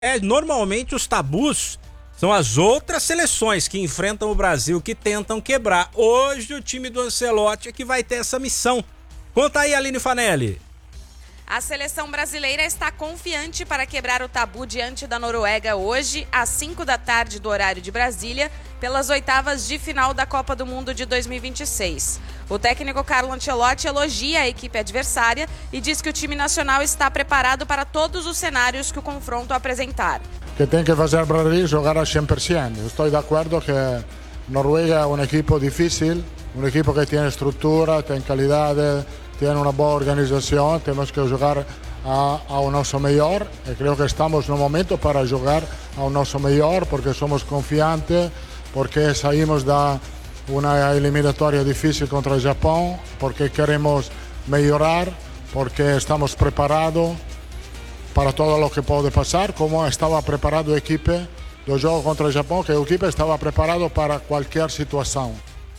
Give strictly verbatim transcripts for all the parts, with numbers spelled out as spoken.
É, normalmente os tabus são as outras seleções que enfrentam o Brasil, que tentam quebrar. Hoje o time do Ancelotti é que vai ter essa missão. Conta aí, Aline Fanelli. A seleção brasileira está confiante para quebrar o tabu diante da Noruega hoje, às cinco da tarde do horário de Brasília, pelas oitavas de final da Copa do Mundo de dois mil e vinte e seis. O técnico Carlo Ancelotti elogia a equipe adversária e diz que o time nacional está preparado para todos os cenários que o confronto apresentar. Que tem que fazer o Brasil jogar a cem por cento. Estou de acordo que Noruega é um equipo difícil, um equipo que tem estrutura, tem qualidade, tem uma boa organização. Temos que jogar a, ao nosso melhor e creio que estamos no momento para jogar ao nosso melhor, porque somos confiantes, porque saímos da uma eliminatória difícil contra o Japão, porque queremos melhorar, porque estamos preparados para todo o que pode passar, como estava preparado a equipe do jogo contra o Japão, que a equipe estava preparada para qualquer situação.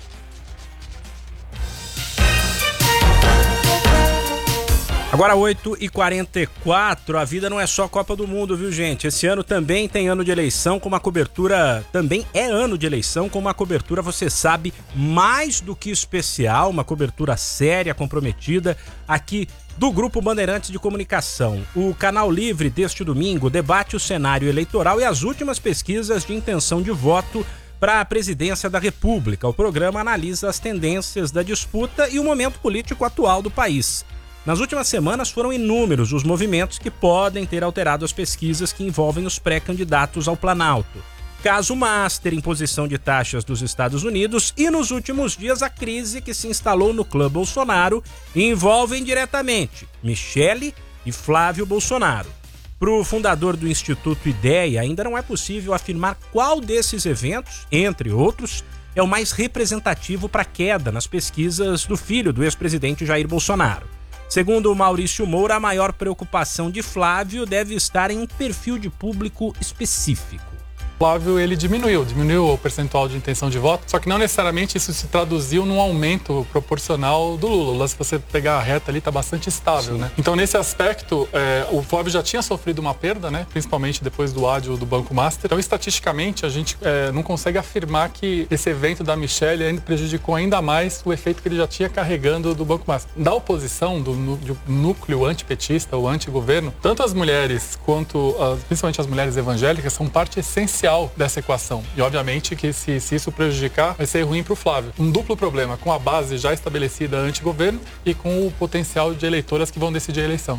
Agora oito e quarenta e quatro, a vida não é só Copa do Mundo, viu, gente? Esse ano também tem ano de eleição com uma cobertura, também é ano de eleição com uma cobertura, você sabe, mais do que especial, uma cobertura séria, comprometida, aqui do Grupo Bandeirantes de Comunicação. O Canal Livre deste domingo debate o cenário eleitoral e as últimas pesquisas de intenção de voto para a presidência da República. O programa analisa as tendências da disputa e o momento político atual do país. Nas últimas semanas foram inúmeros os movimentos que podem ter alterado as pesquisas que envolvem os pré-candidatos ao Planalto. Caso Master, imposição de taxas dos Estados Unidos e, nos últimos dias, a crise que se instalou no clã Bolsonaro envolvem diretamente Michele e Flávio Bolsonaro. Para o fundador do Instituto Ideia, ainda não é possível afirmar qual desses eventos, entre outros, é o mais representativo para a queda nas pesquisas do filho do ex-presidente Jair Bolsonaro. Segundo o Maurício Moura, a maior preocupação de Flávio deve estar em um perfil de público específico. Flávio, ele diminuiu, diminuiu o percentual de intenção de voto, só que não necessariamente isso se traduziu num aumento proporcional do Lula. O Lula, se você pegar a reta ali, está bastante estável, né? Então, nesse aspecto, é, o Flávio já tinha sofrido uma perda, né? Principalmente depois do ádio do Banco Master. Então, estatisticamente, a gente é, não consegue afirmar que esse evento da Michele ainda prejudicou ainda mais o efeito que ele já tinha carregando do Banco Master. Da oposição, do, do núcleo antipetista, ou antigoverno, tanto as mulheres quanto, as, principalmente as mulheres evangélicas, são parte essencial dessa equação. E, obviamente, que se, se isso prejudicar, vai ser ruim para o Flávio. Um duplo problema, com a base já estabelecida anti-governo e com o potencial de eleitoras que vão decidir a eleição.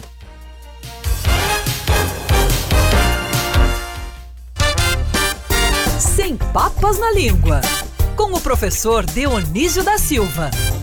Sem papas na língua, com o professor Dionísio da Silva.